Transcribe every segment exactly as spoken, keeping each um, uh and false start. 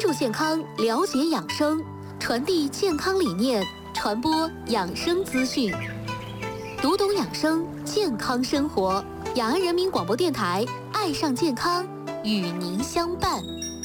注健康，了解养生，传递健康理念，传播养生资讯，读懂养生，健康生活。雅安人民广播电台，爱上健康，与您相伴。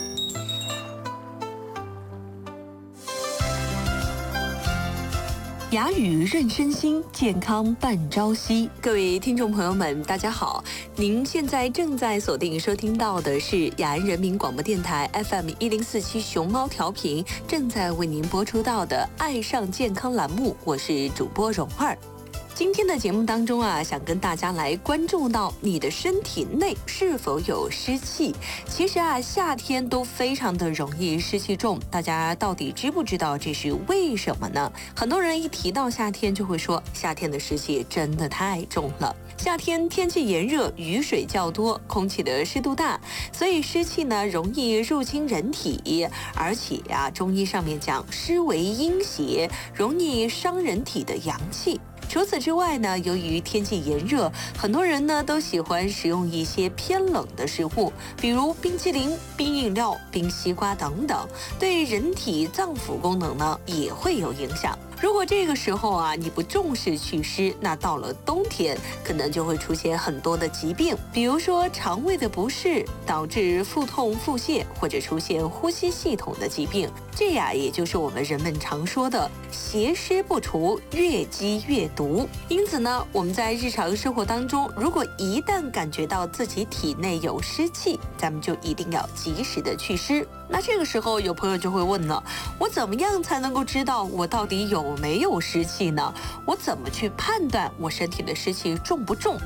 雅语润身心，健康伴朝夕。各位听众朋友们，大家好！您现在正在锁定收听到的是雅安人民广播电台 F M 一零四七熊猫调频，正在为您播出到的《爱上健康》栏目，我是主播蓉儿。今天的节目当中啊，想跟大家来关注到你的身体内是否有湿气。其实啊，夏天都非常的容易湿气重，大家到底知不知道这是为什么呢？很多人一提到夏天就会说，夏天的湿气真的太重了。夏天天气炎热，雨水较多，空气的湿度大，所以湿气呢容易入侵人体，而且啊，中医上面讲湿为阴邪，容易伤人体的阳气。除此之外呢，由于天气炎热，很多人呢都喜欢使用一些偏冷的食物，比如冰淇淋、冰饮料、冰西瓜等等，对人体脏腑功能呢也会有影响。如果这个时候啊你不重视祛湿，那到了冬天可能就会出现很多的疾病，比如说肠胃的不适，导致腹痛、腹泻，或者出现呼吸系统的疾病。这呀，也就是我们人们常说的邪湿不除，越积越毒。因此呢，我们在日常生活当中，如果一旦感觉到自己体内有湿气，咱们就一定要及时的祛湿。那这个时候有朋友就会问了，我怎么样才能够知道我到底有没有湿气呢？我怎么去判断我身体的湿气重不重？